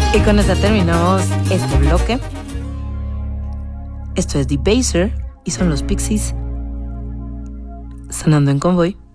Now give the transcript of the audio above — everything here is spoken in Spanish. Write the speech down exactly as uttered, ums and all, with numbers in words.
Y con esta terminamos este bloque. Esto es The Baser y son los Pixies sonando en Convoy.